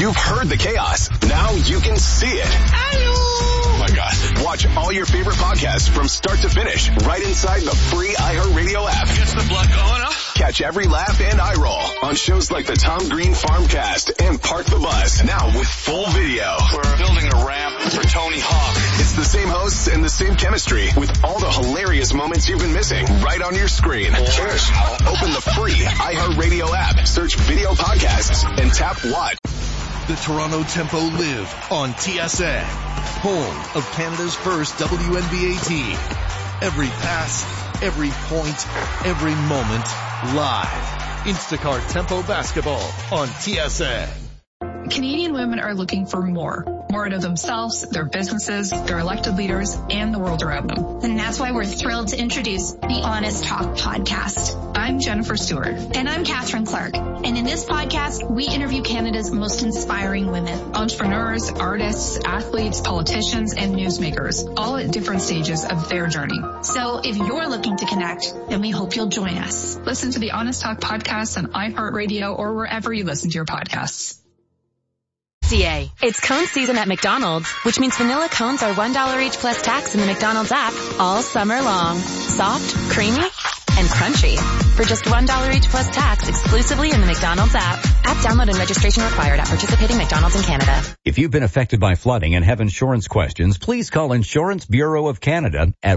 You've heard the chaos. Now you can see it. Oh my God. Watch all your favorite podcasts from start to finish right inside the free iHeartRadio app. Gets the blood going, huh? Catch every laugh and eye roll on shows like the Tom Green Farmcast and Park the Bus. Now with full video. We're building a ramp for Tony Hawk. It's the same hosts and the same chemistry with all the hilarious moments you've been missing right on your screen. Cheers. Open the free iHeartRadio app, search video podcasts, and tap watch. The Toronto Tempo live on TSN, home of Canada's first WNBA team. Every pass, every point, every moment, live. Instacart Tempo Basketball on TSN. Canadian women are looking for more out of themselves, their businesses, their elected leaders, and the world around them. And that's why we're thrilled to introduce the Honest Talk podcast. I'm Jennifer Stewart. And I'm Catherine Clark. And in this podcast, we interview Canada's most inspiring women. Entrepreneurs, artists, athletes, politicians, and newsmakers, all at different stages of their journey. So if you're looking to connect, then we hope you'll join us. Listen to the Honest Talk podcast on iHeartRadio or wherever you listen to your podcasts. It's cone season at McDonald's, which means vanilla cones are $1 each plus tax in the McDonald's app all summer long. Soft, creamy, and crunchy. For just $1 each plus tax exclusively in the McDonald's app. App download and registration required at participating McDonald's in Canada. If you've been affected by flooding and have insurance questions, please call Insurance Bureau of Canada at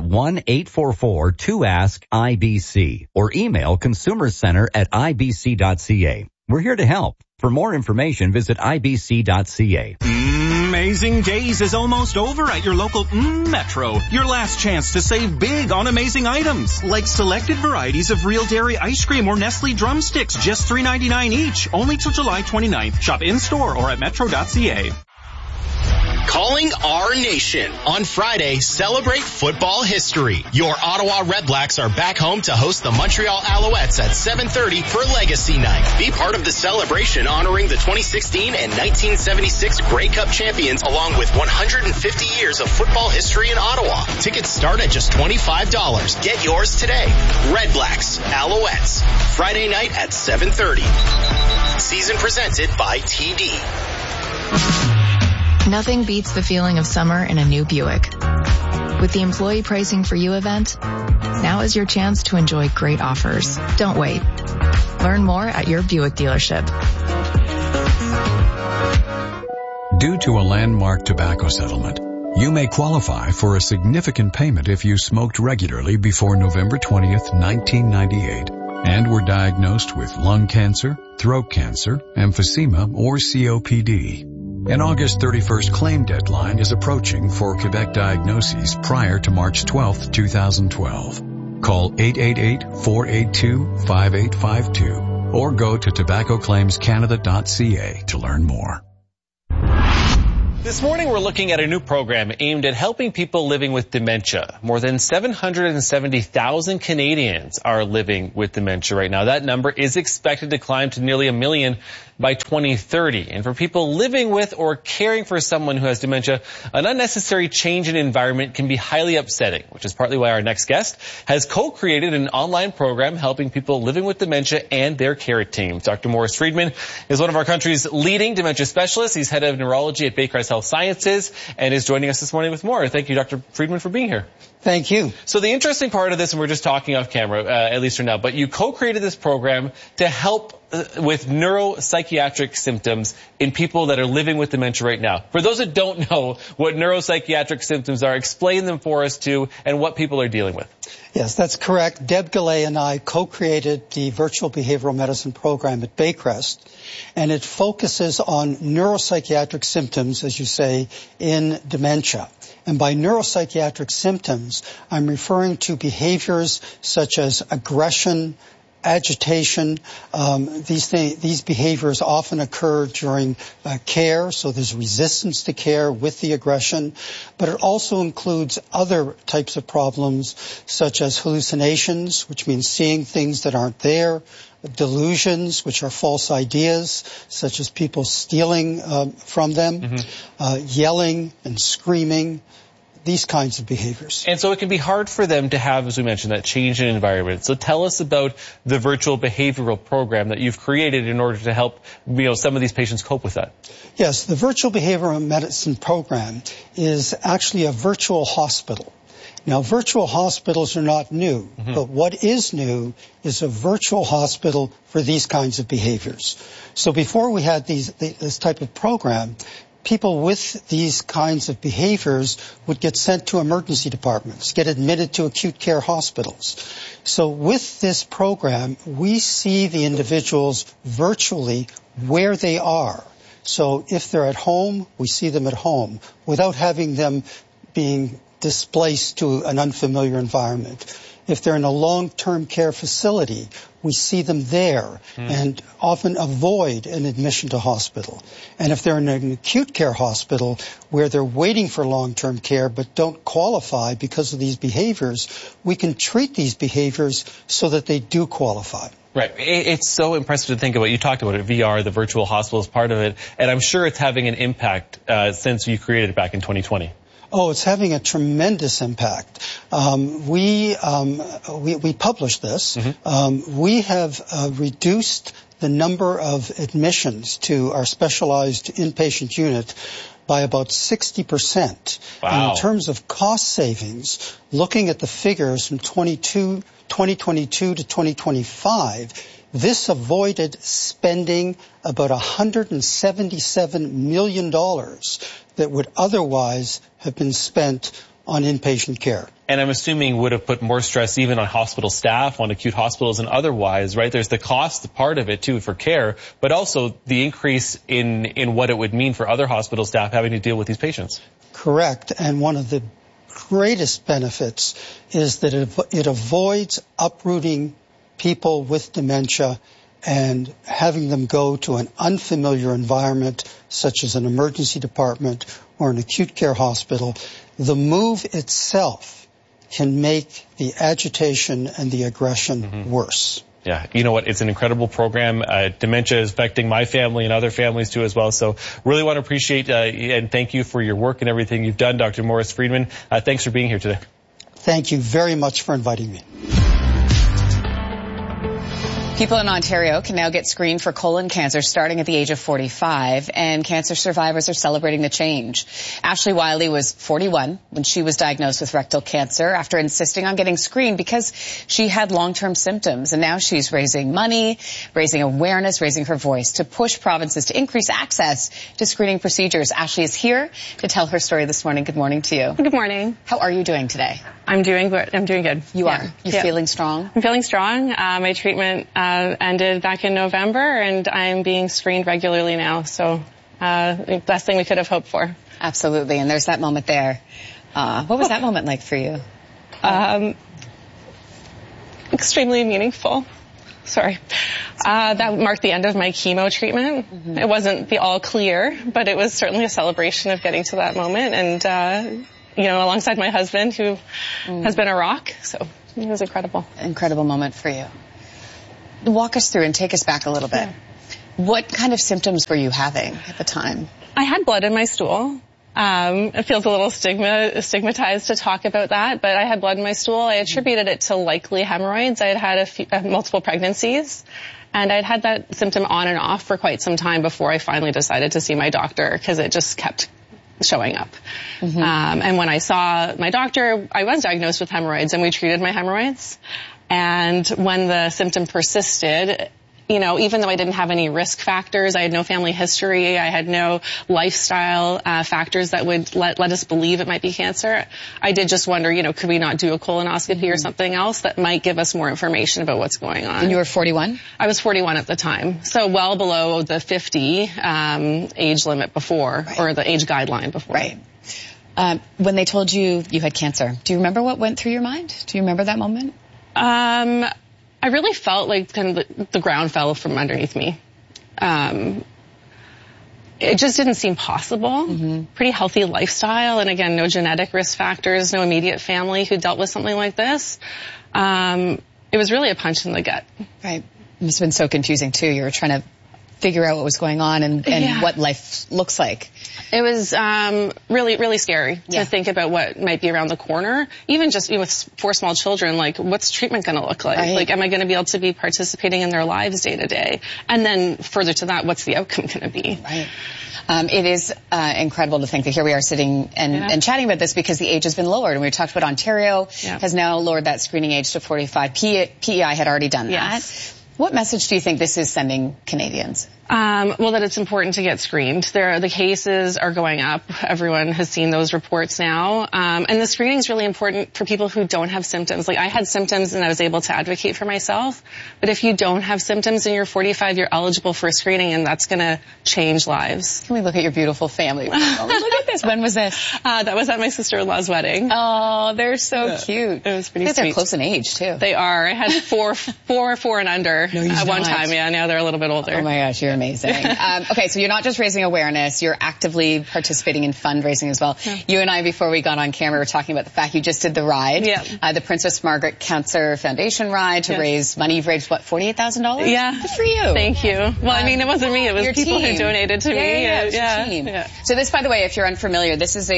1-844-2ASK-IBC or email consumercenter@ibc.ca. We're here to help. For more information, visit ibc.ca. Amazing Days is almost over at your local Metro. Your last chance to save big on amazing items, like selected varieties of Real Dairy ice cream or Nestle drumsticks, just $3.99 each, only till July 29th. Shop in-store or at metro.ca. Calling our nation. On Friday, celebrate football history. Your Ottawa Redblacks are back home to host the Montreal Alouettes at 7:30 for Legacy Night. Be part of the celebration honoring the 2016 and 1976 Grey Cup champions along with 150 years of football history in Ottawa. Tickets start at just $25. Get yours today. Redblacks, Alouettes. Friday night at 7:30. Season presented by TD. Nothing beats the feeling of summer in a new Buick. With the Employee Pricing for You event, now is your chance to enjoy great offers. Don't wait. Learn more at your Buick dealership. Due to a landmark tobacco settlement, you may qualify for a significant payment if you smoked regularly before November 20th, 1998, and were diagnosed with lung cancer, throat cancer, emphysema, or COPD. An August 31st claim deadline is approaching for Quebec diagnoses prior to March 12, 2012. Call 888-482-5852 or go to tobaccoclaimscanada.ca to learn more. This morning we're looking at a new program aimed at helping people living with dementia. More than 770,000 Canadians are living with dementia right now. That number is expected to climb to nearly 1 million by 2030. And for people living with or caring for someone who has dementia, an unnecessary change in environment can be highly upsetting, which is partly why our next guest has co-created an online program helping people living with dementia and their care teams. Dr. Morris Friedman is one of our country's leading dementia specialists. He's head of neurology at Baycrest Health Sciences and is joining us this morning with more. Thank you, Dr. Friedman, for being here. Thank you. So the interesting part of this, and we're just talking off camera, at least for now, but you co-created this program to help with neuropsychiatric symptoms in people that are living with dementia right now. For those that don't know what neuropsychiatric symptoms are, explain them for us too and what people are dealing with. Yes, that's correct. Deb Gallay and I co-created the virtual behavioral medicine program at Baycrest, and it focuses on neuropsychiatric symptoms, as you say, in dementia. And by neuropsychiatric symptoms, I'm referring to behaviors such as aggression, agitation. These behaviors often occur during care, so there's resistance to care with the aggression. But it also includes other types of problems, such as hallucinations, which means seeing things that aren't there, delusions, which are false ideas, such as people stealing from them, yelling and screaming, these kinds of behaviors. And so it can be hard for them to have, as we mentioned, that change in environment. So tell us about the virtual behavioral program that you've created in order to help, some of these patients cope with that. Yes, the virtual behavioral medicine program is actually a virtual hospital. Now, virtual hospitals are not new, but what is new is a virtual hospital for these kinds of behaviors. So before we had this type of program, people with these kinds of behaviors would get sent to emergency departments, get admitted to acute care hospitals. So with this program, we see the individuals virtually where they are. So if they're at home, we see them at home without having them being displaced to an unfamiliar environment. If they're in a long-term care facility, we see them there and often avoid an admission to hospital. And if they're in an acute care hospital where they're waiting for long-term care but don't qualify because of these behaviors, we can treat these behaviors so that they do qualify. Right. It's so impressive to think about. You talked about it, VR, the virtual hospital is part of it, and I'm sure it's having an impact since you created it back in 2020. Oh, it's having a tremendous impact. We published this. We have reduced the number of admissions to our specialized inpatient unit by about 60%. Wow. And in terms of cost savings, looking at the figures from 2022 to 2025, this avoided spending about $177 million that would otherwise have been spent on inpatient care. And I'm assuming would have put more stress even on hospital staff, on acute hospitals and otherwise, right? There's the cost part of it too for care, but also the increase in what it would mean for other hospital staff having to deal with these patients. Correct. And one of the greatest benefits is that it avoids uprooting people with dementia and having them go to an unfamiliar environment such as an emergency department or an acute care hospital. The move itself can make the agitation and the aggression worse. Yeah, you know what? It's an incredible program. Dementia is affecting my family and other families too as well. So really want to appreciate and thank you for your work and everything you've done, Dr. Morris Friedman. Thanks for being here today. Thank you very much for inviting me. People in Ontario can now get screened for colon cancer starting at the age of 45, and cancer survivors are celebrating the change. Ashley Wiley was 41 when she was diagnosed with rectal cancer after insisting on getting screened because she had long-term symptoms, and now she's raising money, raising awareness, raising her voice to push provinces to increase access to screening procedures. Ashley is here to tell her story this morning. Good morning to you. Good morning. How are you doing today? I'm doing good. You are? You're feeling strong? I'm feeling strong. My treatment ended back in November, and I'm being screened regularly now. So the best thing we could have hoped for. Absolutely. And there's that moment there. What was that moment like for you? Extremely meaningful. Sorry. That marked the end of my chemo treatment. It wasn't the all clear, but it was certainly a celebration of getting to that moment. And alongside my husband, who has been a rock. So it was incredible. Incredible moment for you. Walk us through and take us back a little bit. What kind of symptoms were you having at the time? I had blood in my stool. It feels a little stigmatized to talk about that, but I had blood in my stool. I attributed it to likely hemorrhoids. I had had multiple pregnancies, and I'd had that symptom on and off for quite some time before I finally decided to see my doctor because it just kept showing up. And when I saw my doctor, I was diagnosed with hemorrhoids, and we treated my hemorrhoids. And when the symptom persisted, even though I didn't have any risk factors, I had no family history, I had no lifestyle factors that would let us believe it might be cancer, I did just wonder, could we not do a colonoscopy or something else that might give us more information about what's going on. And you were 41? I was 41 at the time, so well below the 50 age limit before, or the age guideline before. Right. When they told you you had cancer, do you remember what went through your mind? Do you remember that moment? I really felt like kind of the ground fell from underneath me. It just didn't seem possible. Pretty healthy lifestyle, and again, no genetic risk factors, no immediate family who dealt with something like this. It was really a punch in the gut. Right. It must have been so confusing too. You were trying to figure out what was going on and what life looks like. It was really, really scary to think about what might be around the corner. Even just with 4 small children, like, what's treatment going to look like? Like, am I going to be able to be participating in their lives day to day? And then further to that, what's the outcome going to be? Right. It is incredible to think that here we are sitting and chatting about this because the age has been lowered. And we talked about Ontario has now lowered that screening age to 45. PEI had already done that. What message do you think this is sending Canadians? Well, that it's important to get screened. The cases are going up. Everyone has seen those reports now. And the screening is really important for people who don't have symptoms. Like, I had symptoms and I was able to advocate for myself. But if you don't have symptoms and you're 45, you're eligible for a screening, and that's going to change lives. Can we look at your beautiful family? Look at this. When was this? That was at my sister-in-law's wedding. Oh, they're so cute. It was pretty sweet. They're close in age, too. They are. I had four and under at one time. Yeah, now they're a little bit older. Oh my gosh, you're amazing. Okay, so you're not just raising awareness, you're actively participating in fundraising as well. You and I, before we got on camera, were talking about the fact you just did the ride, the Princess Margaret Cancer Foundation ride to raise money. You've raised, what, $48,000? Yeah. Good for you. Thank you. Well, I mean, it wasn't me. It was people who donated to me. Your team. So this, by the way, if you're unfamiliar, this is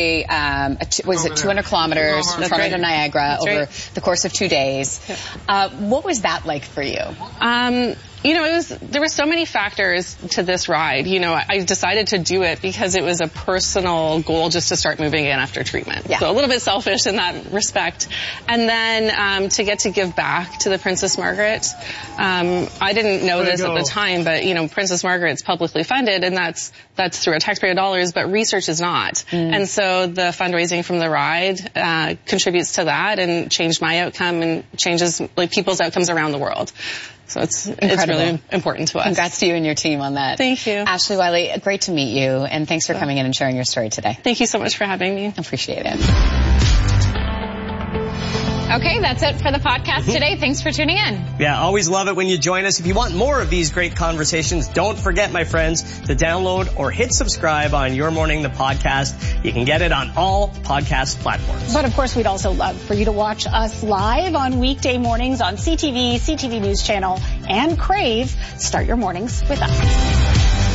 200 kilometers from Toronto to Niagara over the course of 2 days. What was that like for you? You know, there were so many factors to this ride. You know, I decided to do it because it was a personal goal just to start moving in after treatment. So a little bit selfish in that respect. And then to get to give back to the Princess Margaret. I didn't know this at the time, but, you know, Princess Margaret's publicly funded, and that's through taxpayer dollars, but research is not. And so the fundraising from the ride contributes to that and changed my outcome and changes, like, people's outcomes around the world. So it's really important to us. Congrats to you and your team on that. Thank you. Ashley Wiley, great to meet you, and thanks for coming in and sharing your story today. Thank you so much for having me. Appreciate it. Okay, that's it for the podcast today. Thanks for tuning in. Yeah, always love it when you join us. If you want more of these great conversations, don't forget, my friends, to download or hit subscribe on Your Morning, the podcast. You can get it on all podcast platforms. But of course, we'd also love for you to watch us live on weekday mornings on CTV, CTV News Channel, and Crave. Start your mornings with us.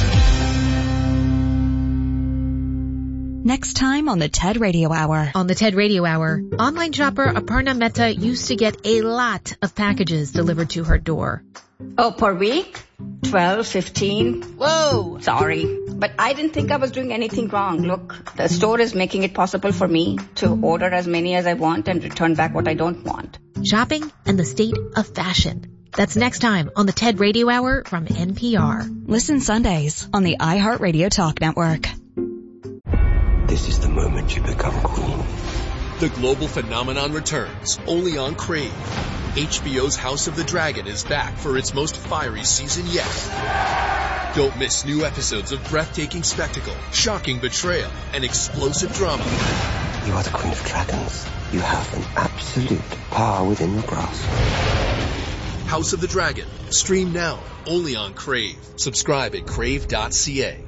Next time on the TED Radio Hour. On the TED Radio Hour, online shopper Aparna Mehta used to get a lot of packages delivered to her door. Oh, per week? 12, 15. Whoa! Sorry. But I didn't think I was doing anything wrong. Look, the store is making it possible for me to order as many as I want and return back what I don't want. Shopping and the state of fashion. That's next time on the TED Radio Hour from NPR. Listen Sundays on the iHeartRadio Talk Network. This is the moment you become queen. The global phenomenon returns, only on Crave. HBO's House of the Dragon is back for its most fiery season yet. Don't miss new episodes of breathtaking spectacle, shocking betrayal, and explosive drama. You are the Queen of Dragons. You have an absolute power within your grasp. House of the Dragon. Stream now, only on Crave. Subscribe at crave.ca.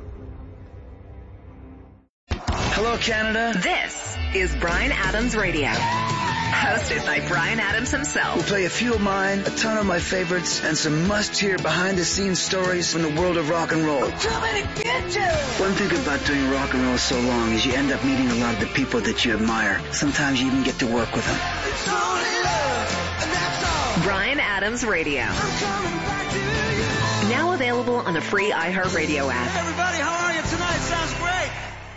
Hello, Canada. This is Bryan Adams Radio, hosted by Bryan Adams himself. We'll play a few of mine, a ton of my favorites, and some must-hear behind-the-scenes stories from the world of rock and roll. Too many bitches! One thing about doing rock and roll so long is you end up meeting a lot of the people that you admire. Sometimes you even get to work with them. It's only love, and that's all. Bryan Adams Radio. I'm coming back to you. Now available on the free iHeartRadio app. Hey, everybody, how are you tonight? Sounds great.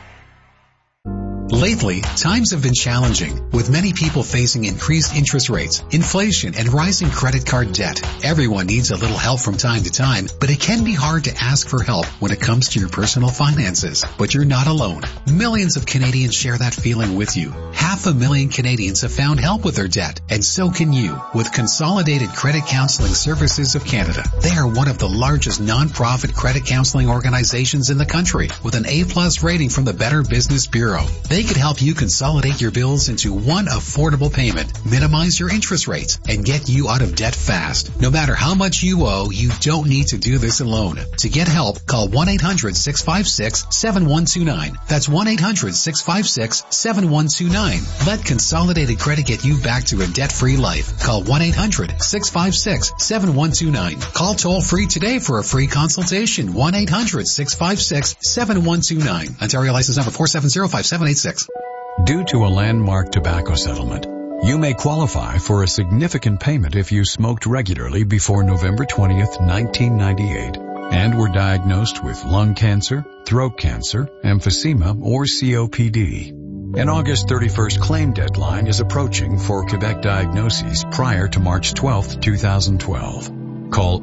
Lately, times have been challenging, with many people facing increased interest rates, inflation, and rising credit card debt. Everyone needs a little help from time to time, but it can be hard to ask for help when it comes to your personal finances. But you're not alone. Millions of Canadians share that feeling with you. 500,000 Canadians have found help with their debt, and so can you with Consolidated Credit Counseling Services of Canada. They are one of the largest non-profit credit counseling organizations in the country, with an A+ rating from the Better Business Bureau. They They could help you consolidate your bills into one affordable payment, minimize your interest rates, and get you out of debt fast. No matter how much you owe, you don't need to do this alone. To get help, call 1-800-656-7129. That's 1-800-656-7129. Let Consolidated Credit get you back to a debt-free life. Call 1-800-656-7129. Call toll-free today for a free consultation. 1-800-656-7129. Ontario license number 4705786. Due to a landmark tobacco settlement, you may qualify for a significant payment if you smoked regularly before November 20th, 1998, and were diagnosed with lung cancer, throat cancer, emphysema, or COPD. An August 31st claim deadline is approaching for Quebec diagnoses prior to March 12th, 2012. Call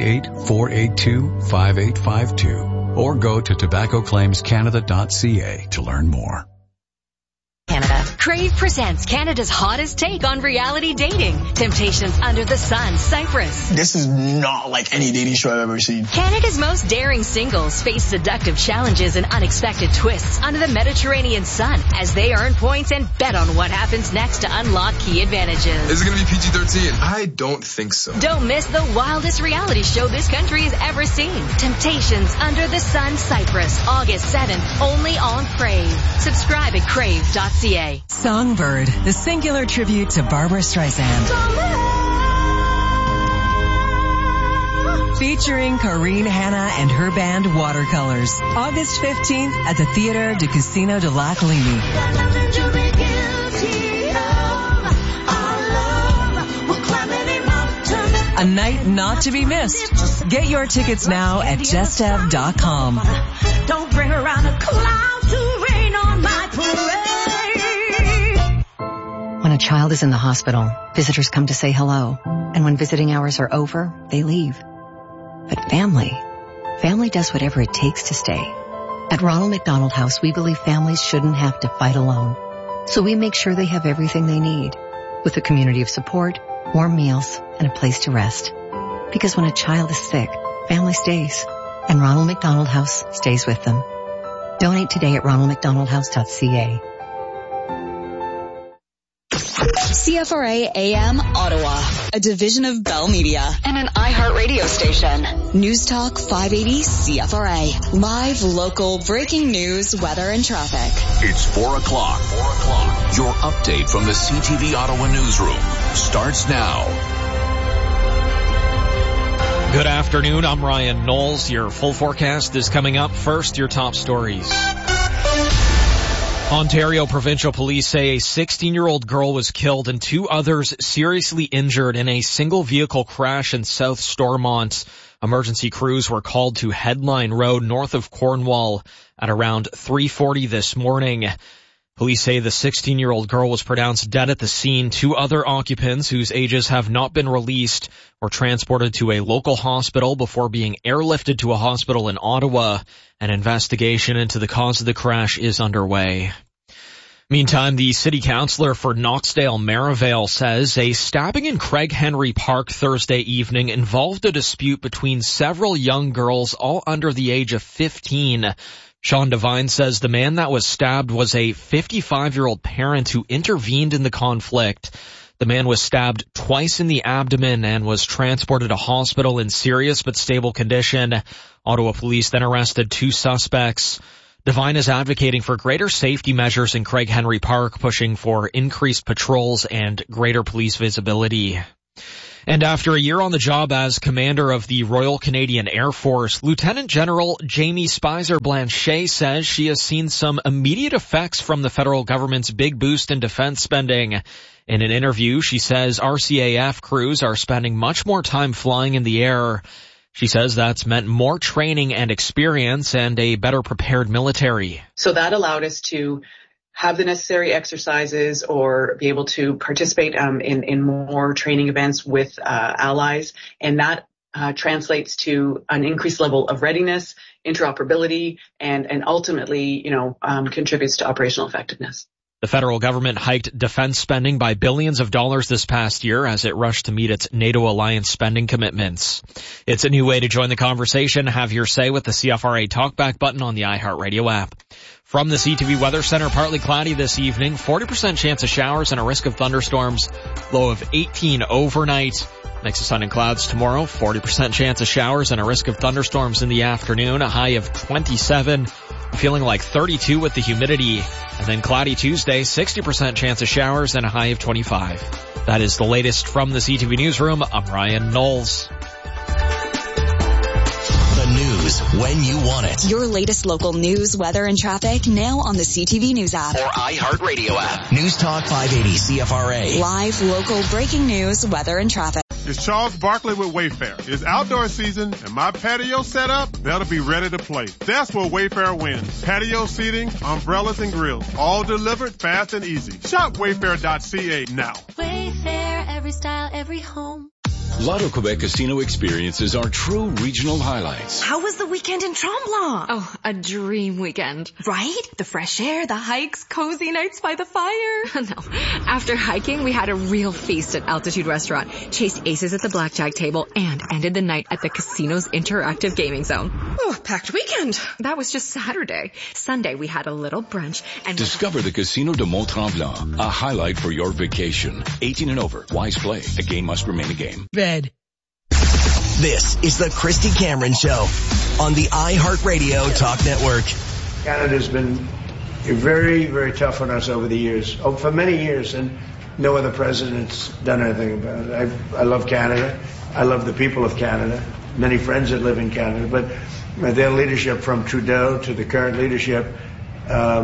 888-482-5852 or go to tobaccoclaimscanada.ca to learn more. Canada. Crave presents Canada's hottest take on reality dating. Temptations Under the Sun, Cyprus. This is not like any dating show I've ever seen. Canada's most daring singles face seductive challenges and unexpected twists under the Mediterranean sun as they earn points and bet on what happens next to unlock key advantages. Is it going to be PG-13? I don't think so. Don't miss the wildest reality show this country has ever seen. Temptations Under the Sun, Cyprus, August 7th, only on Crave. Subscribe at crave.ca. Songbird, the singular tribute to Barbara Streisand. Featuring Corinne Hanna and her band Watercolors. August 15th at the Theatre du Casino de Lac Lémy. A night not to be missed. Get your tickets now at justev.com. Don't bring around a cloud to rain on my parade. When a child is in the hospital, visitors come to say hello. And when visiting hours are over, they leave. But family does whatever it takes to stay. At Ronald McDonald House, we believe families shouldn't have to fight alone. So we make sure they have everything they need, with a community of support, warm meals, and a place to rest. Because when a child is sick, family stays. And Ronald McDonald House stays with them. Donate today at ronaldmcdonaldhouse.ca. CFRA AM Ottawa, a division of Bell Media and an iHeart radio station. News Talk 580 CFRA. Live, local, breaking news, weather, and traffic. It's 4 o'clock. Your update from the CTV Ottawa newsroom starts now. Good afternoon. I'm Ryan Knowles. Your full forecast is coming up. First, your top stories. Ontario Provincial Police say a 16-year-old girl was killed and two others seriously injured in a single vehicle crash in South Stormont. Emergency crews were called to Headline Road north of Cornwall at around 3:40 this morning. Police say the 16-year-old girl was pronounced dead at the scene. Two other occupants whose ages have not been released were transported to a local hospital before being airlifted to a hospital in Ottawa. An investigation into the cause of the crash is underway. Meantime, the city councillor for Knoxdale-Merivale says a stabbing in Craig Henry Park Thursday evening involved a dispute between several young girls, all under the age of 15. Sean Devine says the man that was stabbed was a 55-year-old parent who intervened in the conflict. The man was stabbed twice in the abdomen and was transported to hospital in serious but stable condition. Ottawa police then arrested two suspects. Devine is advocating for greater safety measures in Craig Henry Park, pushing for increased patrols and greater police visibility. And after a year on the job as commander of the Royal Canadian Air Force, Lieutenant General Jamie Spicer-Blanchet says she has seen some immediate effects from the federal government's big boost in defense spending. In an interview, she says RCAF crews are spending much more time flying in the air. She says that's meant more training and experience and a better prepared military. So that allowed us to have the necessary exercises or be able to participate in more training events with allies. And that translates to an increased level of readiness, interoperability, and ultimately, contributes to operational effectiveness. The federal government hiked defense spending by billions of dollars this past year as it rushed to meet its NATO alliance spending commitments. It's a new way to join the conversation. Have your say with the CFRA Talkback button on the iHeartRadio app. From the CTV Weather Center, partly cloudy this evening, 40% chance of showers and a risk of thunderstorms, low of 18 overnight. Mix of sun and clouds tomorrow, 40% chance of showers and a risk of thunderstorms in the afternoon, a high of 27, feeling like 32 with the humidity. And then cloudy Tuesday, 60% chance of showers and a high of 25. That is the latest from the CTV Newsroom. I'm Ryan Knowles. News when you want it. Your latest local news, weather, and traffic now on the CTV News app. Or iHeartRadio app. News Talk 580 CFRA. Live, local, breaking news, weather, and traffic. It's Charles Barkley with Wayfair. It's outdoor season and my patio set up, that'll be ready to play. That's where Wayfair wins. Patio seating, umbrellas, and grills. All delivered fast and easy. Shop wayfair.ca now. Wayfair, every style, every home. Lotto Quebec Casino experiences are true regional highlights. How was the weekend in Tremblant? Oh, a dream weekend. Right? The fresh air, the hikes, cozy nights by the fire. No. After hiking, we had a real feast at Altitude Restaurant, chased aces at the blackjack table, and ended the night at the casino's interactive gaming zone. Oh, packed weekend. That was just Saturday. Sunday, we had a little brunch and discover the Casino de Mont-Tremblant, a highlight for your vacation. 18 and over. Wise play. A game must remain a game. Bed. This is the Christy Cameron Show on the iHeartRadio Talk Network. Canada's been very, very tough on us over the years, for many years, and no other president's done anything about it. I love Canada. I love the people of Canada. Many friends that live in Canada, but their leadership from Trudeau to the current leadership, I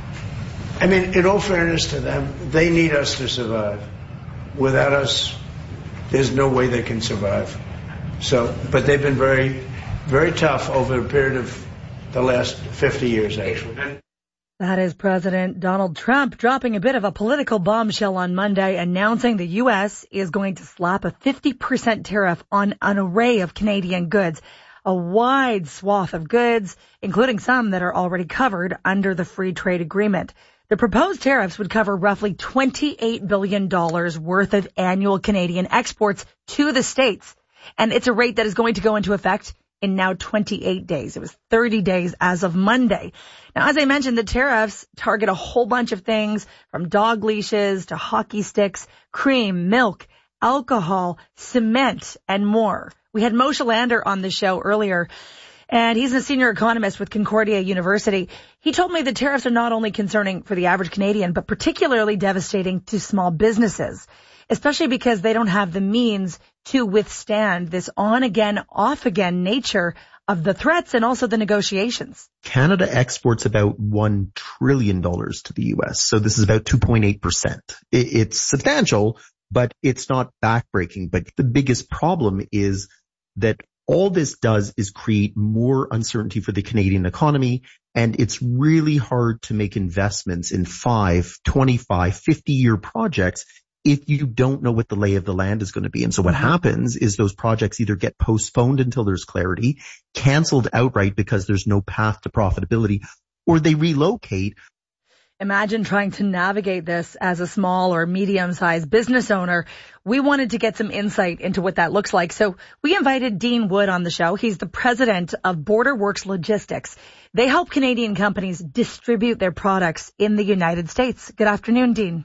mean, in all fairness to them, they need us to survive. Without us, there's no way they can survive. So, but they've been very, very tough over a period of the last 50 years, actually. That is President Donald Trump dropping a bit of a political bombshell on Monday, announcing the U.S. is going to slap a 50% tariff on an array of Canadian goods, a wide swath of goods, including some that are already covered under the free trade agreement. The proposed tariffs would cover roughly $28 billion worth of annual Canadian exports to the States. And it's a rate that is going to go into effect in now 28 days. It was 30 days as of Monday. Now, as I mentioned, the tariffs target a whole bunch of things from dog leashes to hockey sticks, cream, milk, alcohol, cement, and more. We had Moshe Lander on the show earlier, and he's a senior economist with Concordia University. He told me the tariffs are not only concerning for the average Canadian, but particularly devastating to small businesses, especially because they don't have the means to withstand this on-again, off-again nature of the threats and also the negotiations. Canada exports about $1 trillion to the U.S., so this is about 2.8%. It's substantial, but it's not backbreaking. But the biggest problem is that all this does is create more uncertainty for the Canadian economy, and it's really hard to make investments in 5, 25, 50-year projects if you don't know what the lay of the land is going to be. And so what happens is those projects either get postponed until there's clarity, canceled outright because there's no path to profitability, or they relocate. Imagine trying to navigate this as a small or medium-sized business owner. We wanted to get some insight into what that looks like. So we invited Dean Wood on the show. He's the president of BorderWorks Logistics. They help Canadian companies distribute their products in the United States. Good afternoon, Dean.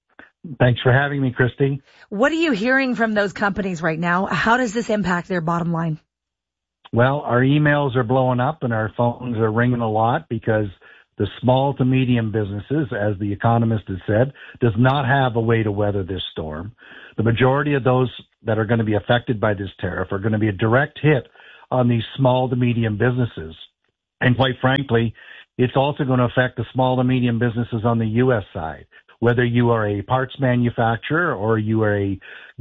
Thanks for having me, Christy. What are you hearing from those companies right now? How does this impact their bottom line? Well, our emails are blowing up and our phones are ringing a lot because the small to medium businesses, as the Economist has said, does not have a way to weather this storm. The majority of those that are going to be affected by this tariff are going to be a direct hit on these small to medium businesses. And quite frankly, it's also going to affect the small to medium businesses on the U.S. side. Whether you are a parts manufacturer or you are a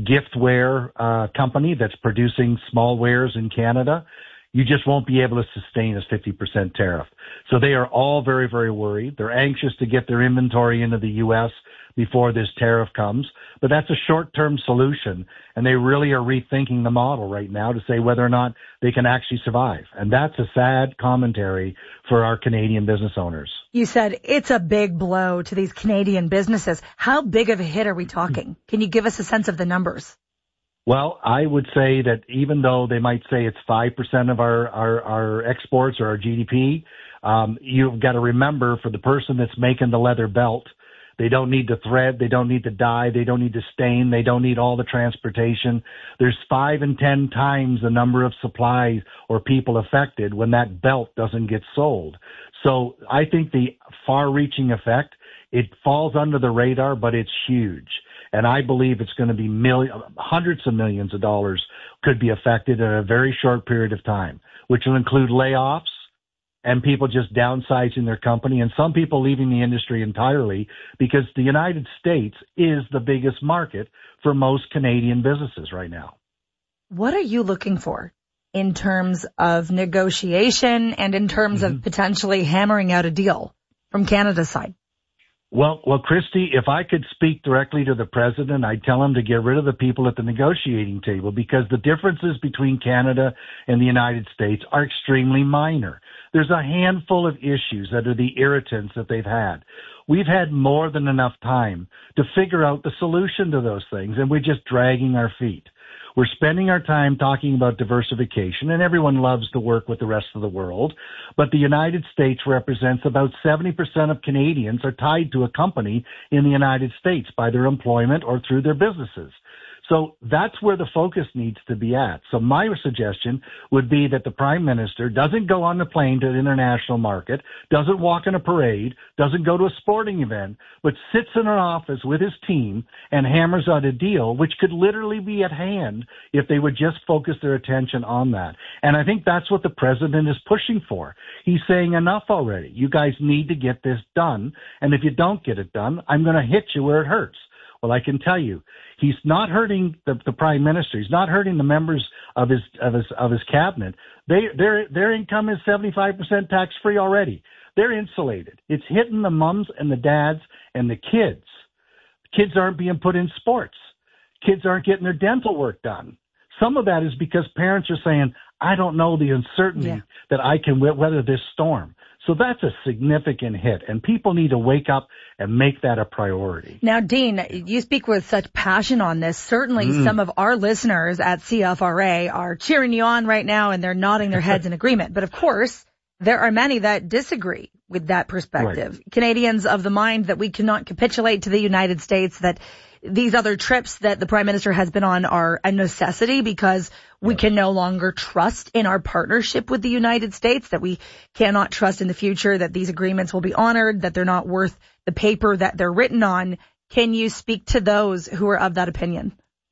giftware company that's producing small wares in Canada, you just won't be able to sustain a 50% tariff. So they are all very, very worried. They're anxious to get their inventory into the U.S. before this tariff comes. But that's a short-term solution, and they really are rethinking the model right now to say whether or not they can actually survive. And that's a sad commentary for our Canadian business owners. You said it's a big blow to these Canadian businesses. How big of a hit are we talking? Can you give us a sense of the numbers? Well, I would say that even though they might say it's 5% of our exports or our GDP, You've got to remember, for the person that's making the leather belt, they don't need to thread, they don't need to dye, they don't need to stain, they don't need all the transportation. There's 5 and 10 times the number of supplies or people affected when that belt doesn't get sold. So I think the far-reaching effect, it falls under the radar, but it's huge. And I believe it's going to be hundreds of millions of dollars could be affected in a very short period of time, which will include layoffs and people just downsizing their company, and some people leaving the industry entirely, because the United States is the biggest market for most Canadian businesses right now. What are you looking for in terms of negotiation and in terms of potentially hammering out a deal from Canada's side? Well, Christy, if I could speak directly to the president, I'd tell him to get rid of the people at the negotiating table, because the differences between Canada and the United States are extremely minor. There's a handful of issues that are the irritants that they've had. We've had more than enough time to figure out the solution to those things, and we're just dragging our feet. We're spending our time talking about diversification, and everyone loves to work with the rest of the world. But the United States represents about 70% of Canadians are tied to a company in the United States by their employment or through their businesses. So that's where the focus needs to be at. So my suggestion would be that the Prime Minister doesn't go on the plane to the international market, doesn't walk in a parade, doesn't go to a sporting event, but sits in an office with his team and hammers out a deal, which could literally be at hand if they would just focus their attention on that. And I think that's what the president is pushing for. He's saying, enough already. You guys need to get this done. And if you don't get it done, I'm going to hit you where it hurts. Well, I can tell you, he's not hurting the prime minister. He's not hurting the members of his cabinet. Their income is 75% tax free already. They're insulated. It's hitting the mums and the dads and the kids. Kids aren't being put in sports. Kids aren't getting their dental work done. Some of that is because parents are saying, I don't know the uncertainty that I can weather this storm. So that's a significant hit, and people need to wake up and make that a priority. Now, Dean, you speak with such passion on this. Certainly some of our listeners at CFRA are cheering you on right now, and they're nodding their heads in agreement. But of course, there are many that disagree with that perspective. Right. Canadians of the mind that we cannot capitulate to the United States, that these other trips that the Prime Minister has been on are a necessity because we can no longer trust in our partnership with the United States, that we cannot trust in the future that these agreements will be honored, that they're not worth the paper that they're written on. Can you speak to those who are of that opinion?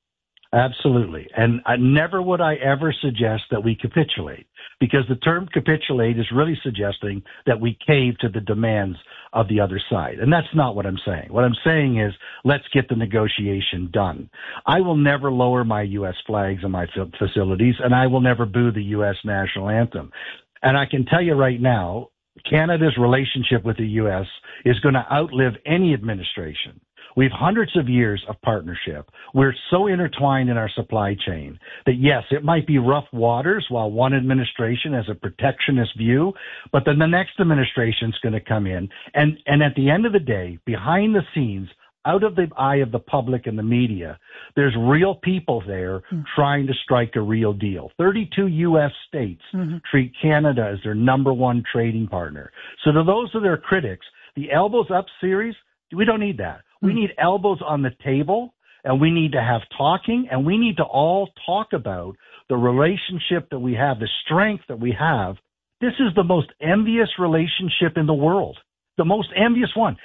Absolutely. And never would I ever suggest that we capitulate, because the term capitulate is really suggesting that we cave to the demands of the other side. And that's not what I'm saying. What I'm saying is, let's get the negotiation done. I will never lower my U.S. flags in my facilities, and I will never boo the U.S. national anthem. And I can tell you right now, Canada's relationship with the U.S. is going to outlive any administration. We've hundreds of years of partnership. We're so intertwined in our supply chain that, yes, it might be rough waters while one administration has a protectionist view, but then the next administration is going to come in. And at the end of the day, behind the scenes, out of the eye of the public and the media, there's real people there trying to strike a real deal. 32 U.S. states treat Canada as their number one trading partner. So to those of their critics, the elbows up series, we don't need that. We need elbows on the table, and we need to have talking, and we need to all talk about the relationship that we have, the strength that we have. This is the most envious relationship in the world, the most envious one.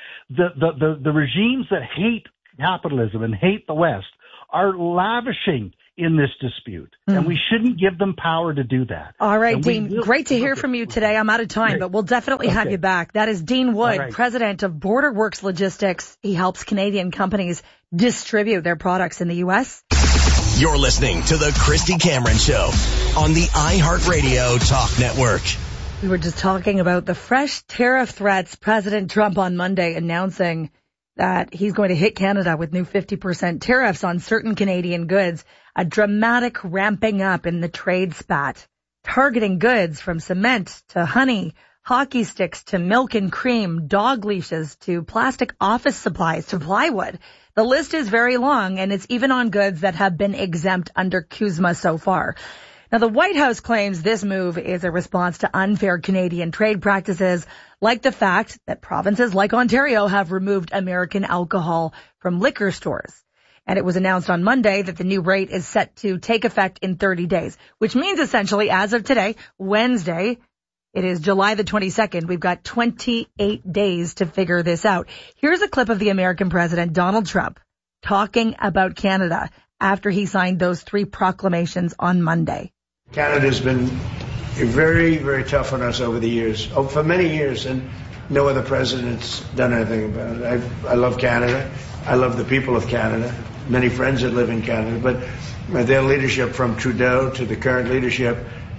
The regimes that hate capitalism and hate the West are lavishing in this dispute, and we shouldn't give them power to do that. All right, Dean, great to hear from you today. I'm out of time, but we'll definitely have you back. That is Dean Wood, president of BorderWorks Logistics. He helps Canadian companies distribute their products in the U.S. You're listening to the Christy Cameron Show on the iHeartRadio Talk Network. We were just talking about the fresh tariff threats. President Trump on Monday announcing that he's going to hit Canada with new 50% tariffs on certain Canadian goods, a dramatic ramping up in the trade spat, targeting goods from cement to honey, hockey sticks to milk and cream, dog leashes to plastic office supplies to plywood. The list is very long, and it's even on goods that have been exempt under CUSMA so far. Now, the White House claims this move is a response to unfair Canadian trade practices, like the fact that provinces like Ontario have removed American alcohol from liquor stores. And it was announced on Monday that the new rate is set to take effect in 30 days, which means essentially as of today, Wednesday, it is July the 22nd. We've got 28 days to figure this out. Here's a clip of the American president, Donald Trump, talking about Canada after he signed those 3 proclamations on Monday. Canada's been very, very tough on us over the years, for many years, and no other president's done anything about it. I love Canada. I love the people of Canada. Many friends that live in Canada, but their leadership from Trudeau to the current leadership,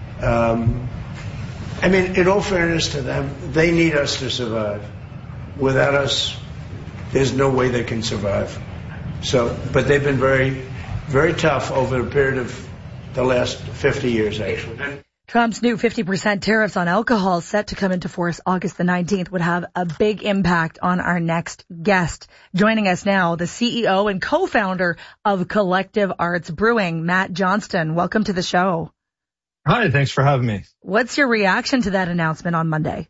I mean, in all fairness to them, they need us to survive. Without us, there's no way they can survive. So, but they've been very, very tough over a period of the last 50 years, actually. Trump's new 50% tariffs on alcohol set to come into force August the 19th would have a big impact on our next guest. Joining us now, the CEO and co-founder of Collective Arts Brewing, Matt Johnston. Welcome to the show. Hi, thanks for having me. What's your reaction to that announcement on Monday?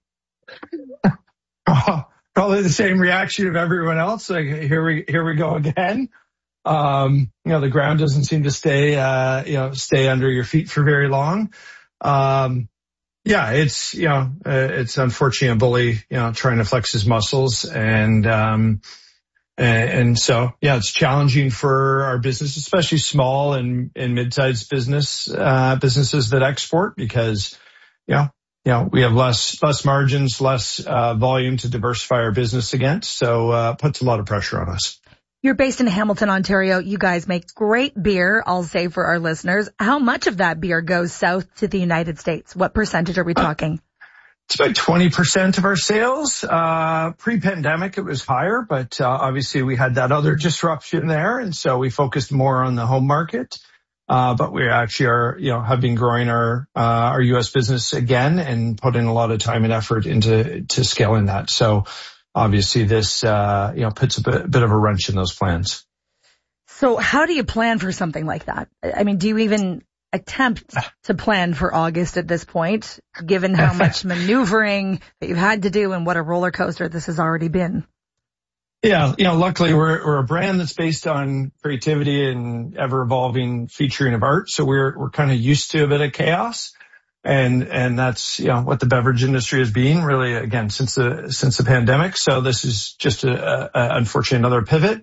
Probably the same reaction of everyone else. Like, here we go again. The ground doesn't seem to stay under your feet for very long. It's unfortunate a bully, trying to flex his muscles and so, it's challenging for our business, especially small and mid-sized businesses that export because, we have less margins, less volume to diversify our business against. So, puts a lot of pressure on us. You're based in Hamilton, Ontario. You guys make great beer, I'll say for our listeners. How much of that beer goes south to the United States? What percentage are we talking? It's about 20% of our sales. Pre-pandemic, it was higher, but obviously we had that other disruption there. And so we focused more on the home market. But we actually have been growing our U.S. business again and putting a lot of time and effort into scaling that. So obviously this, puts a bit of a wrench in those plans. So how do you plan for something like that? I mean, do you even attempt to plan for August at this point, given how much maneuvering that you've had to do and what a roller coaster this has already been? Yeah, luckily we're a brand that's based on creativity and ever evolving featuring of art. So we're kind of used to a bit of chaos. And that's, what the beverage industry has been really, again, since the pandemic. So this is just unfortunately another pivot.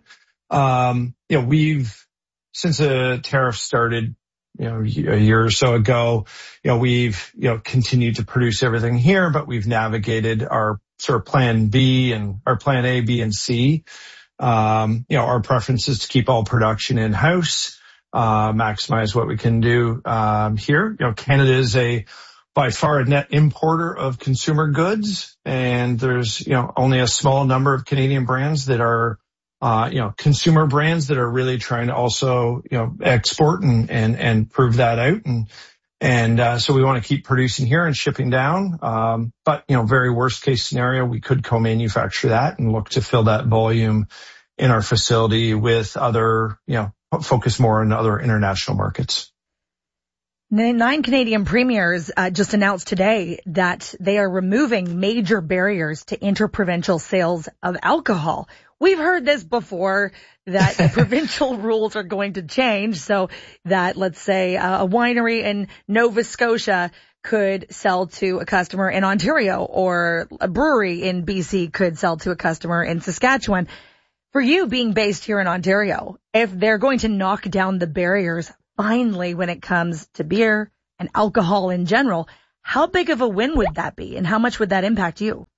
Since the tariff started, a year or so ago, we've, continued to produce everything here, but we've navigated our sort of plan B and our plan A, B, and C. Our preference is to keep all production in-house, maximize what we can do, here. Canada is by far a net importer of consumer goods, and there's, only a small number of Canadian brands that are, consumer brands that are really trying to also, export and prove that out. And so we want to keep producing here and shipping down. But, very worst case scenario, we could co-manufacture that and look to fill that volume in our facility with other, focus more on other international markets. 9 Canadian premiers just announced today that they are removing major barriers to interprovincial sales of alcohol. We've heard this before, that the provincial rules are going to change so that, let's say, a winery in Nova Scotia could sell to a customer in Ontario, or a brewery in BC could sell to a customer in Saskatchewan. For you, being based here in Ontario, if they're going to knock down the barriers finally when it comes to beer and alcohol in general, how big of a win would that be, and how much would that impact you?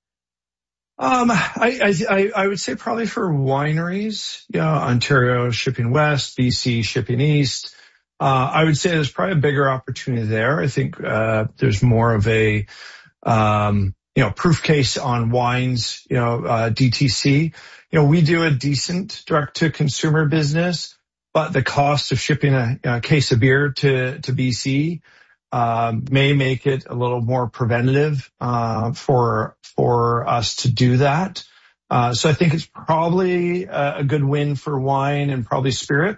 I would say probably for wineries, Ontario shipping west, BC shipping east. I would say there's probably a bigger opportunity there. I think, there's more of a, proof case on wines, DTC. We do a decent direct to consumer business, but the cost of shipping a case of beer to BC, may make it a little more preventative, for us to do that. So I think it's probably a good win for wine and probably spirits,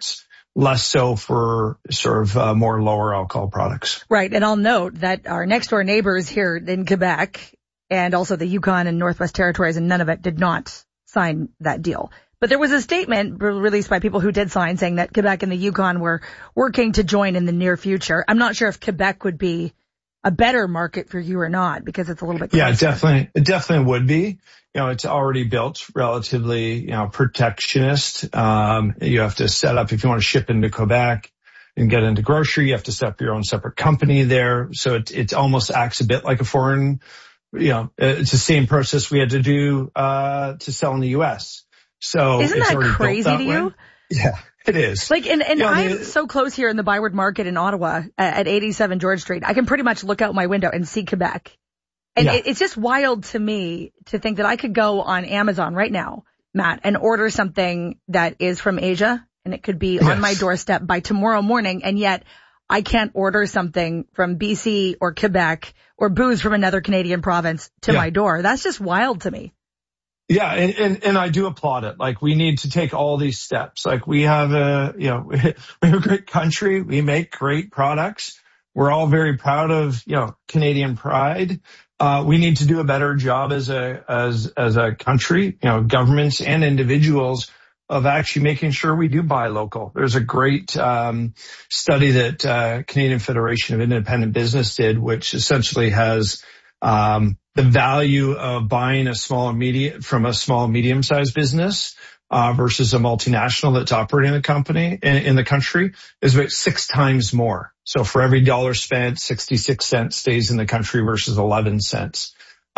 less so for sort of more lower alcohol products. Right. And I'll note that our next door neighbors here in Quebec and also the Yukon and Northwest Territories and Nunavut did not sign that deal. But there was a statement released by people who did sign saying that Quebec and the Yukon were working to join in the near future. I'm not sure if Quebec would be a better market for you or not because it's a little bit closer. Yeah, it definitely would be. It's already built relatively, protectionist. You have to set up, if you want to ship into Quebec and get into grocery, you have to set up your own separate company there. So it almost acts a bit like a foreign, it's the same process we had to do to sell in the U.S. So isn't that crazy to you? Yeah, it is. And I'm so close here in the Byward Market in Ottawa at 87 George Street. I can pretty much look out my window and see Quebec. And it's just wild to me to think that I could go on Amazon right now, Matt, and order something that is from Asia and it could be on my doorstep by tomorrow morning. And yet I can't order something from BC or Quebec or booze from another Canadian province to my door. That's just wild to me. Yeah, and I do applaud it. Like, we need to take all these steps. Like, we have we have a great country. We make great products. We're all very proud of, Canadian pride. We need to do a better job as a country, governments and individuals of actually making sure we do buy local. There's a great study that Canadian Federation of Independent Business did, which essentially has the value of buying from a small medium-sized business versus a multinational that's operating the company in the country is about 6 times more. So for every dollar spent, 66 cents stays in the country versus 11 cents.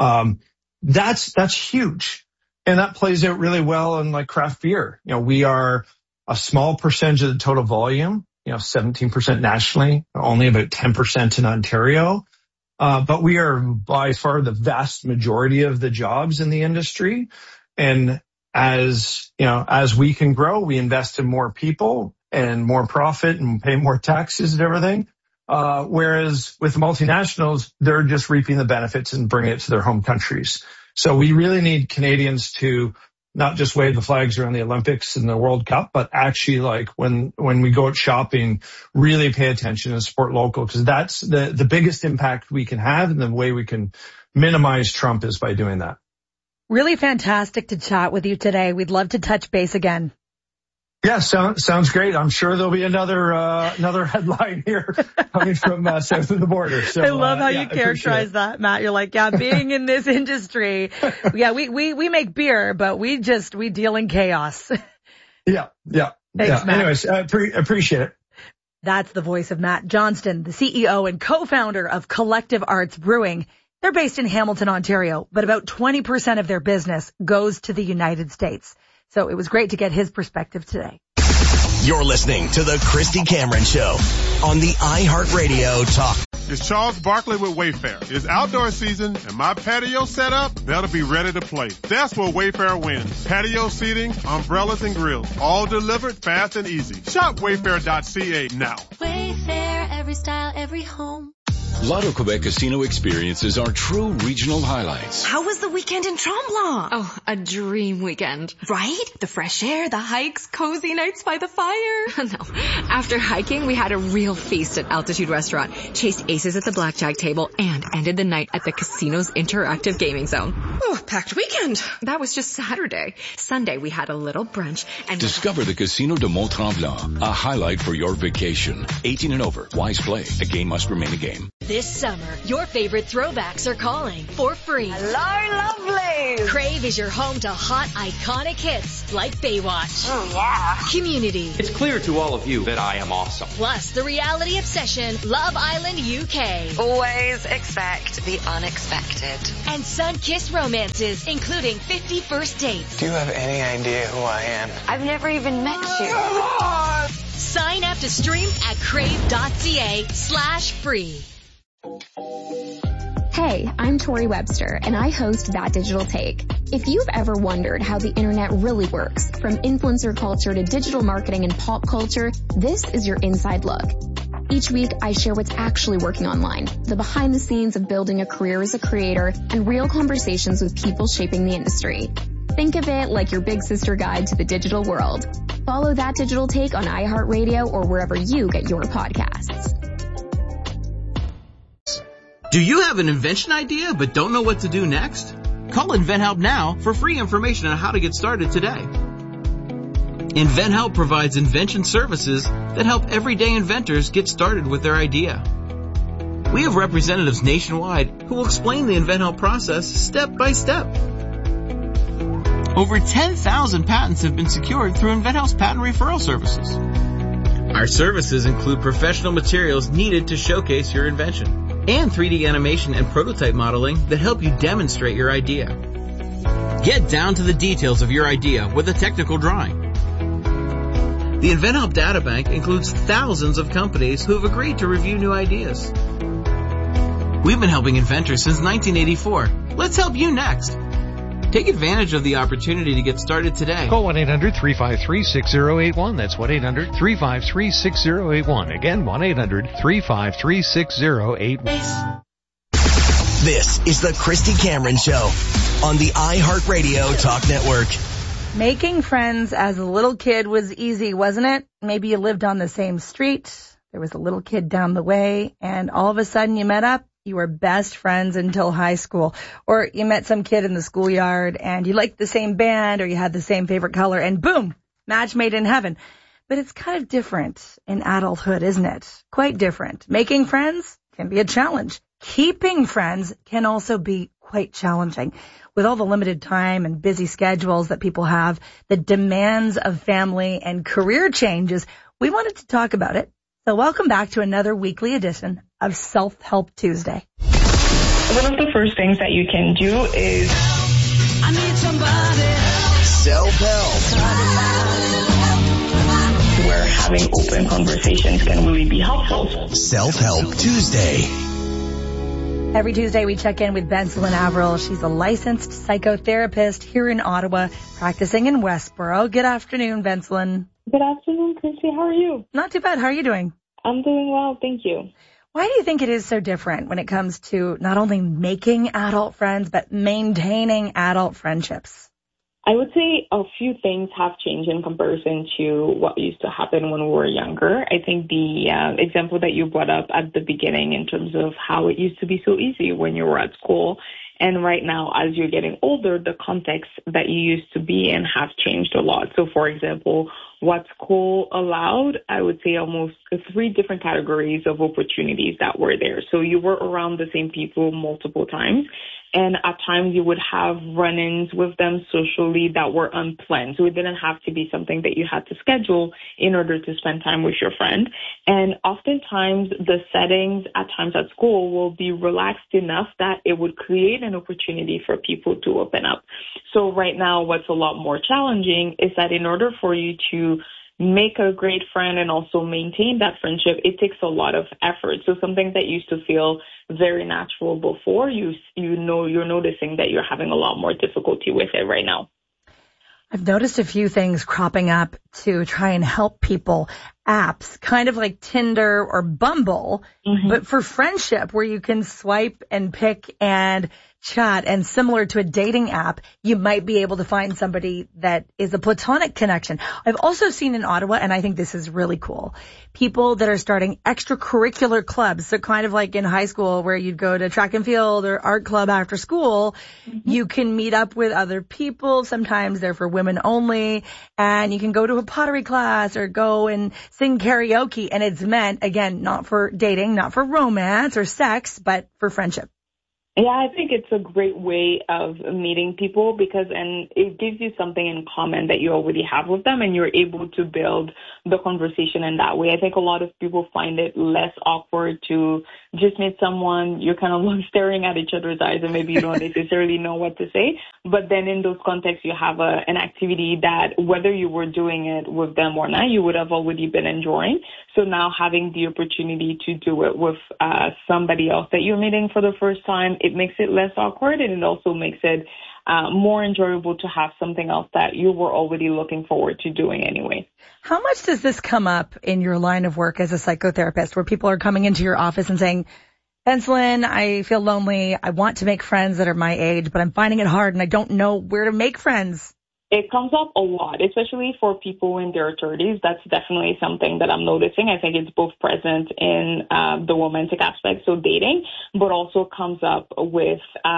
That's huge. And that plays out really well in like craft beer. We are a small percentage of the total volume, 17% nationally, only about 10% in Ontario. But we are by far the vast majority of the jobs in the industry. And as we can grow, we invest in more people and more profit and pay more taxes and everything. Whereas with multinationals, they're just reaping the benefits and bringing it to their home countries. So we really need Canadians to not just wave the flags around the Olympics and the World Cup, but actually, like, when we go out shopping, really pay attention and support local, because that's the biggest impact we can have, and the way we can minimize Trump is by doing that. Really fantastic to chat with you today. We'd love to touch base again. Yeah, sounds great. I'm sure there'll be another headline here coming from south of the border. So, I love how you characterize that, Matt. You're like, being in this industry, we make beer, but we deal in chaos. Yeah. Thanks, Matt. Anyways, I appreciate it. That's the voice of Matt Johnston, the CEO and co-founder of Collective Arts Brewing. They're based in Hamilton, Ontario, but about 20% of their business goes to the United States. So it was great to get his perspective today. You're listening to the Christy Cameron Show on the iHeartRadio Talk. It's Charles Barkley with Wayfair. It's outdoor season, and my patio set up, that'll be ready to play. That's where Wayfair wins. Patio seating, umbrellas, and grills, all delivered fast and easy. Shop wayfair.ca now. Wayfair, every style, every home. Lotto Quebec Casino experiences are true regional highlights. How was the weekend in Tremblant? Oh, a dream weekend. Right? The fresh air, the hikes, cozy nights by the fire. No. After hiking, we had a real feast at Altitude Restaurant, chased aces at the blackjack table, and ended the night at the casino's interactive gaming zone. Oh, packed weekend. That was just Saturday. Sunday, we had a little brunch and discover the Casino de Mont-Tremblant, a highlight for your vacation. 18 and over. Wise play. A game must remain a game. This summer, your favorite throwbacks are calling for free. Hello, lovely. Crave is your home to hot, iconic hits like Baywatch. Oh, yeah. Community. It's clear to all of you that I am awesome. Plus the reality obsession, Love Island UK. Always expect the unexpected. And sun-kissed romances, including 50 First Dates. Do you have any idea who I am? I've never even met you. Sign up to stream at crave.ca/free. Hey, I'm Tori Webster, and I host That Digital Take. If you've ever wondered how the internet really works, from influencer culture to digital marketing and pop culture, this is your inside look. Each week, I share what's actually working online, the behind the scenes of building a career as a creator, and real conversations with people shaping the industry. Think of it like your big sister guide to the digital world. Follow That Digital Take on iHeartRadio or wherever you get your podcasts. Do you have an invention idea but don't know what to do next? Call InventHelp now for free information on how to get started today. InventHelp provides invention services that help everyday inventors get started with their idea. We have representatives nationwide who will explain the InventHelp process step by step. Over 10,000 patents have been secured through InventHelp's patent referral services. Our services include professional materials needed to showcase your invention and 3D animation and prototype modeling that help you demonstrate your idea. Get down to the details of your idea with a technical drawing. The InventHelp Databank includes thousands of companies who have agreed to review new ideas. We've been helping inventors since 1984. Let's help you next. Take advantage of the opportunity to get started today. Call 1-800-353-6081. That's 1-800-353-6081. Again, 1-800-353-6081. This is the Christy Cameron Show on the iHeartRadio Talk Network. Making friends as a little kid was easy, wasn't it? Maybe you lived on the same street. There was a little kid down the way, and all of a sudden you met up. You were best friends until high school. Or you met some kid in the schoolyard and you liked the same band or you had the same favorite color and boom, match made in heaven. But it's kind of different in adulthood, isn't it? Quite different. Making friends can be a challenge. Keeping friends can also be quite challenging. With all the limited time and busy schedules that people have, the demands of family and career changes, we wanted to talk about it. So welcome back to another weekly edition of Self-Help Tuesday. One of the first things that you can do is I need somebody. Self-help. Where having open conversations can really be helpful. Self-Help Tuesday. Every Tuesday we check in with Bensalyn Averill. She's a licensed psychotherapist here in Ottawa, practicing in Westboro. Good afternoon, Bensalyn. Good afternoon, Christy. How are you? Not too bad. How are you doing? I'm doing well, thank you. Why do you think it is so different when it comes to not only making adult friends, but maintaining adult friendships? I would say a few things have changed in comparison to what used to happen when we were younger. I think the example that you brought up at the beginning in terms of how it used to be so easy when you were at school, and right now, as you're getting older, the context that you used to be in have changed a lot. So, for example, what school allowed, I would say almost 3 different categories of opportunities that were there. So you were around the same people multiple times. And at times you would have run-ins with them socially that were unplanned. So it didn't have to be something that you had to schedule in order to spend time with your friend. And oftentimes the settings at times at school will be relaxed enough that it would create an opportunity for people to open up. So right now what's a lot more challenging is that in order for you to make a great friend and also maintain that friendship, it takes a lot of effort. So something that used to feel very natural before, you're noticing that you're having a lot more difficulty with it right now. I've noticed a few things cropping up to try and help people. Apps, kind of like Tinder or Bumble, but for friendship, where you can swipe and pick and chat, and similar to a dating app, you might be able to find somebody that is a platonic connection. I've also seen in Ottawa, and I think this is really cool, people that are starting extracurricular clubs. So kind of like in high school where you'd go to track and field or art club after school, you can meet up with other people. Sometimes they're for women only, and you can go to a pottery class or go and sing karaoke, and it's meant, again, not for dating, not for romance or sex, but for friendship. Yeah, I think it's a great way of meeting people and it gives you something in common that you already have with them, and you're able to build the conversation in that way. I think a lot of people find it less awkward to just meet someone, you're kind of staring at each other's eyes and maybe you don't necessarily know what to say. But then in those contexts, you have an activity that whether you were doing it with them or not, you would have already been enjoying. So now having the opportunity to do it with somebody else that you're meeting for the first time, it makes it less awkward, and it also makes it more enjoyable to have something else that you were already looking forward to doing anyway. How much does this come up in your line of work as a psychotherapist, where people are coming into your office and saying, Bensalyn, I feel lonely. I want to make friends that are my age, but I'm finding it hard and I don't know where to make friends? It comes up a lot, especially for people in their 30s. That's definitely something that I'm noticing. I think it's both present in the romantic aspect, so dating, but also comes up with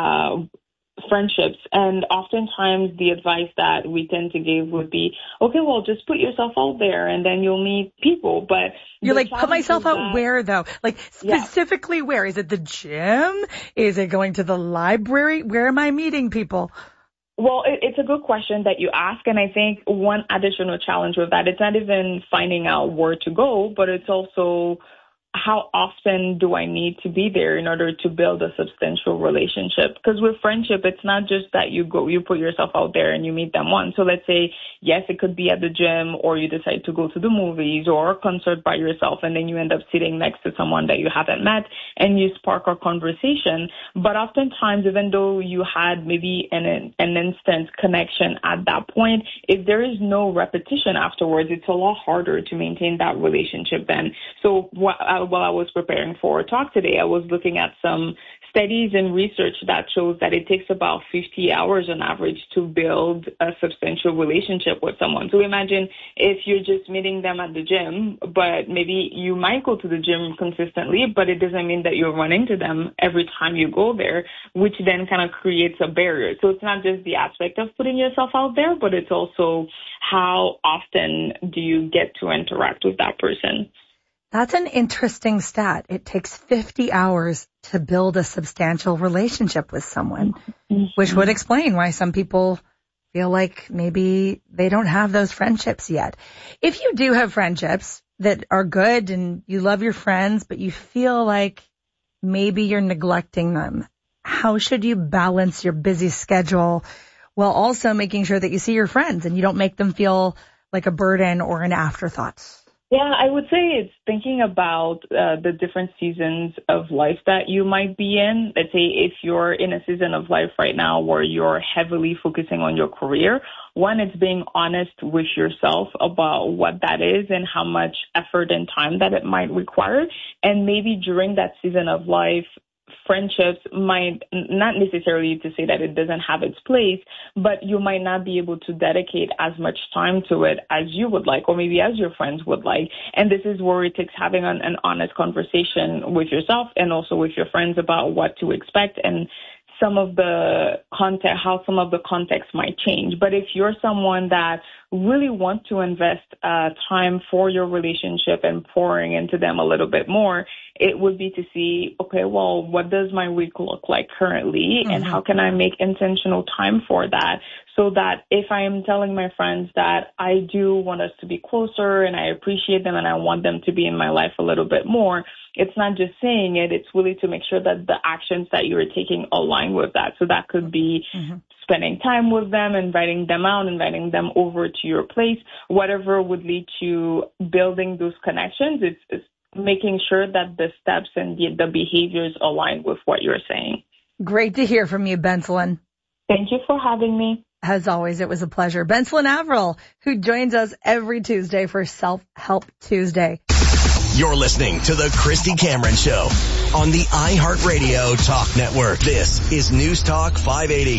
friendships. And oftentimes the advice that we tend to give would be, okay, well, just put yourself out there and then you'll meet people. But you're like, put myself out where though? Like specifically where? Is it the gym? Is it going to the library? Where am I meeting people? Well, it's a good question that you ask. And I think one additional challenge with that, it's not even finding out where to go, but it's also how often do I need to be there in order to build a substantial relationship? Because with friendship, it's not just that you put yourself out there and you meet them once. So let's say, yes, it could be at the gym, or you decide to go to the movies or a concert by yourself, and then you end up sitting next to someone that you haven't met and you spark a conversation. But oftentimes, even though you had maybe an instant connection at that point, if there is no repetition afterwards, it's a lot harder to maintain that relationship then. So while I was preparing for a talk today, I was looking at some studies and research that shows that it takes about 50 hours on average to build a substantial relationship with someone. So imagine if you're just meeting them at the gym, but maybe you might go to the gym consistently, but it doesn't mean that you're running to them every time you go there, which then kind of creates a barrier. So it's not just the aspect of putting yourself out there, but it's also how often do you get to interact with that person. That's an interesting stat. It takes 50 hours to build a substantial relationship with someone, which would explain why some people feel like maybe they don't have those friendships yet. If you do have friendships that are good and you love your friends, but you feel like maybe you're neglecting them, how should you balance your busy schedule while also making sure that you see your friends and you don't make them feel like a burden or an afterthought? Yeah, I would say it's thinking about the different seasons of life that you might be in. Let's say if you're in a season of life right now where you're heavily focusing on your career, one, it's being honest with yourself about what that is and how much effort and time that it might require. And maybe during that season of life, friendships might not necessarily to say that it doesn't have its place, but you might not be able to dedicate as much time to it as you would like, or maybe as your friends would like. And this is where it takes having an honest conversation with yourself and also with your friends about what to expect and some of the context, how some of the context might change. But if you're someone that really wants to invest time for your relationship and pouring into them a little bit more, it would be to see, okay, well, what does my week look like currently? And how can I make intentional time for that? So that if I am telling my friends that I do want us to be closer and I appreciate them and I want them to be in my life a little bit more, it's not just saying it, it's really to make sure that the actions that you're taking align with that. So that could be spending time with them, inviting them out, inviting them over to your place, whatever would lead to building those connections. It's making sure that the steps and the behaviors align with what you're saying. Great to hear from you, Benselin. Thank you for having me. As always, it was a pleasure. Benselin Averill, who joins us every Tuesday for Self-Help Tuesday. You're listening to the Christy Cameron Show on the iHeartRadio Talk Network. This is News Talk 580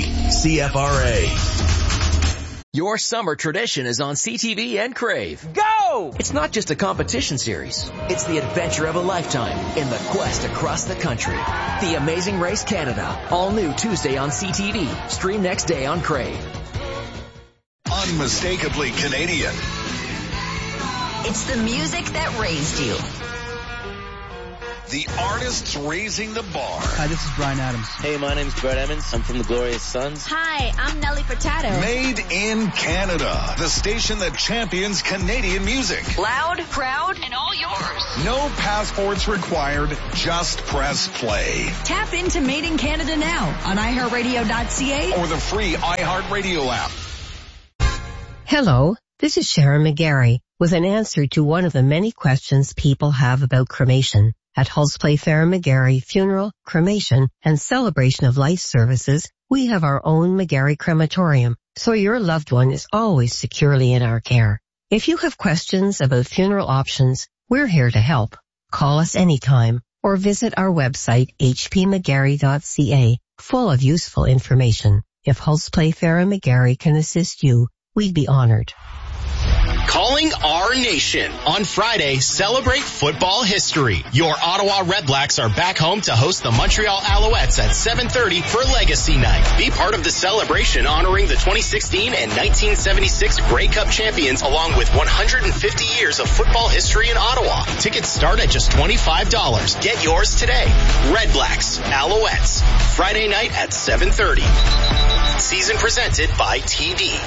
CFRA. Your summer tradition is on CTV and Crave. Go! It's not just a competition series. It's the adventure of a lifetime in the quest across the country. The Amazing Race Canada. All new Tuesday on CTV. Stream next day on Crave. Unmistakably Canadian. It's the music that raised you. The artists raising the bar. Hi, this is Bryan Adams. Hey, my name's Brett Emmons. I'm from the Glorious Sons. Hi, I'm Nelly Furtado. Made in Canada. The station that champions Canadian music. Loud, proud, and all yours. No passports required. Just press play. Tap into Made in Canada now on iHeartRadio.ca or the free iHeartRadio app. Hello, this is Sharon McGarry with an answer to one of the many questions people have about cremation. At Hulse Play Farah McGarry Funeral, Cremation, and Celebration of Life Services, we have our own McGarry Crematorium, so your loved one is always securely in our care. If you have questions about funeral options, we're here to help. Call us anytime or visit our website hpmcgarry.ca, full of useful information. If Hulse Play Farah McGarry can assist you, we'd be honored. Calling our nation. On Friday, celebrate football history. Your Ottawa Redblacks are back home to host the Montreal Alouettes at 7:30 for Legacy Night. Be part of the celebration honoring the 2016 and 1976 Grey Cup champions along with 150 years of football history in Ottawa. Tickets start at just $25. Get yours today. Redblacks, Alouettes. Friday night at 7:30. Season presented by TD.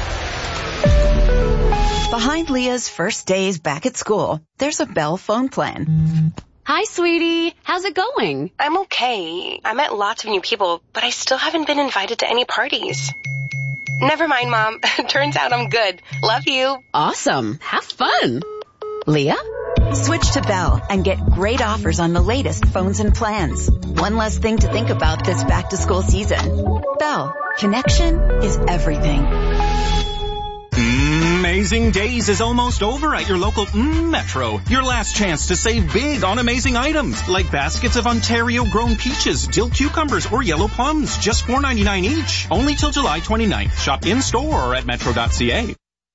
Behind Leah's first days back at school, there's a Bell phone plan. Hi, sweetie. How's it going? I'm okay. I met lots of new people, but I still haven't been invited to any parties. Never mind, Mom. Turns out I'm good. Love you. Awesome. Have fun. Leah? Switch to Bell and get great offers on the latest phones and plans. One less thing to think about this back-to-school season. Bell. Connection is everything. Amazing Days is almost over at your local Metro. Your last chance to save big on amazing items like baskets of Ontario-grown peaches, dill cucumbers, or yellow plums, just $4.99 each. Only till July 29th. Shop in-store or at metro.ca.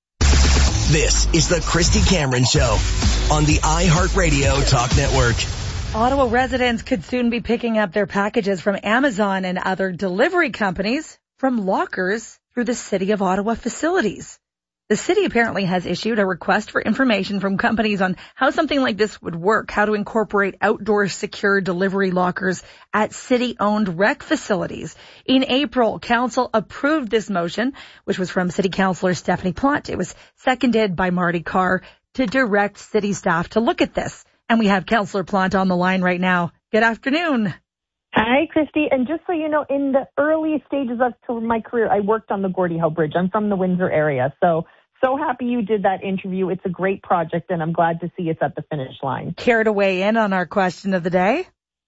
This is the Christy Cameron Show on the iHeartRadio Talk Network. Ottawa residents could soon be picking up their packages from Amazon and other delivery companies from lockers through the City of Ottawa facilities. The city apparently has issued a request for information from companies on how something like this would work, how to incorporate outdoor secure delivery lockers at city-owned rec facilities. In April, council approved this motion, which was from City Councillor Stephanie Plante. It was seconded by Marty Carr to direct city staff to look at this. And we have Councillor Plante on the line right now. Good afternoon. Hi, Christy. And just so you know, in the early stages of my career, I worked on the Gordie Howe Bridge. I'm from the Windsor area. So happy you did that interview. It's a great project, and I'm glad to see it's at the finish line. Care to weigh in on our question of the day?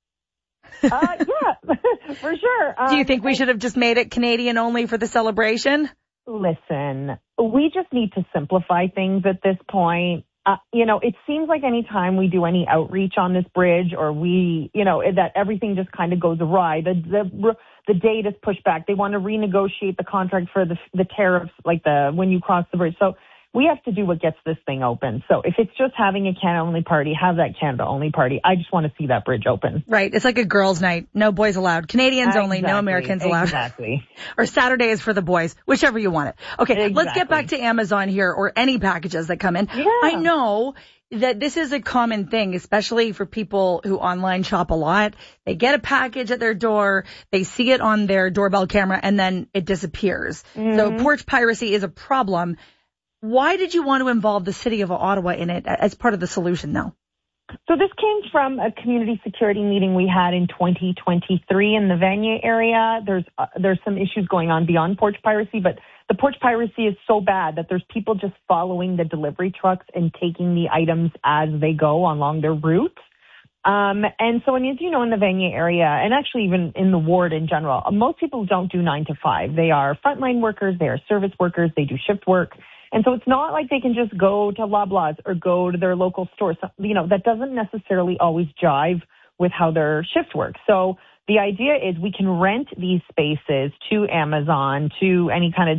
Yeah, for sure. Do you think we should have just made it Canadian only for the celebration? Listen, we just need to simplify things at this point. It seems like any time we do any outreach on this bridge or that everything just kind of goes awry. The date is pushed back. They want to renegotiate the contract for the tariffs, like when you cross the bridge. So we have to do what gets this thing open. So if it's just having a Canada-only party, have that Canada-only party. I just want to see that bridge open. Right. It's like a girls' night. No boys allowed. Canadians only. No Americans allowed. Exactly. Or Saturday is for the boys, whichever you want it. Okay, exactly. Let's get back to Amazon here or any packages that come in. Yeah. I know that this is a common thing, especially for people who online shop a lot. They get a package at their door, they see it on their doorbell camera, and then it disappears. Mm-hmm. So porch piracy is a problem. Why did you want to involve the City of Ottawa in it as part of the solution, though? So this came from a community security meeting we had in 2023 in the Vanier area. There's some issues going on beyond porch piracy, but the porch piracy is so bad that there's people just following the delivery trucks and taking the items as they go along their routes. And so, as you know, in the Vanier area, and actually even in the ward in general, most people don't do 9 to 5. They are frontline workers, they are service workers, they do shift work. And so it's not like they can just go to Loblaws or go to their local store. So, that doesn't necessarily always jive with how their shift works. So the idea is we can rent these spaces to Amazon, to any kind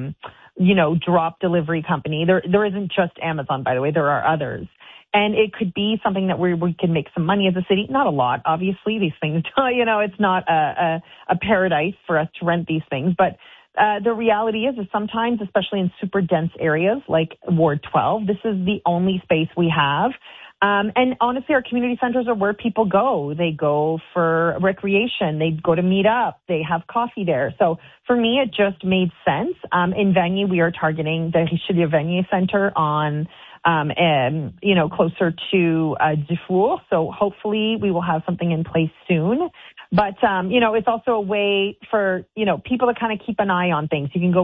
of, drop delivery company. There isn't just Amazon, by the way. There are others. And it could be something that we can make some money as a city. Not a lot, obviously. These things, it's not a paradise for us to rent these things. But the reality is sometimes, especially in super dense areas like Ward 12, this is the only space we have. And honestly, our community centers are where people go. They go for recreation. They go to meet up. They have coffee there. So for me, it just made sense. In Vanier, we are targeting the Richelieu of Vanier Center on, closer to Dufour. So hopefully we will have something in place soon. But, it's also a way for, people to kind of keep an eye on things. You can go